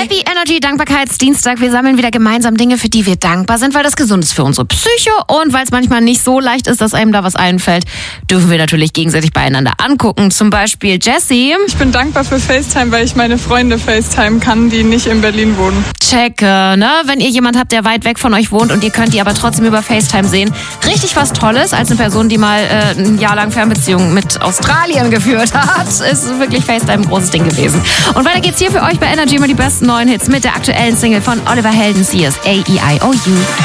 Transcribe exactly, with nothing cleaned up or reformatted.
Happy Energy Dankbarkeitsdienstag. Wir sammeln wieder gemeinsam Dinge, für die wir dankbar sind, weil das gesund ist für unsere Psyche und weil es manchmal nicht so leicht ist, dass einem da was einfällt, dürfen wir natürlich gegenseitig beieinander angucken. Zum Beispiel Jessie. Ich bin dankbar für FaceTime, weil ich meine Freunde FaceTime kann, die nicht in Berlin wohnen. Checke, ne? Wenn ihr jemand habt, der weit weg von euch wohnt und ihr könnt die aber trotzdem über FaceTime sehen. Richtig was Tolles, als eine Person, die mal äh, ein Jahr lang Fernbeziehungen mit Australien geführt hat. Ist wirklich FaceTime ein großes Ding gewesen. Und weiter geht's hier für euch bei Energy immer die besten neuen Hits mit der aktuellen Single von Oliver Heldens. Hier ist A E I O U.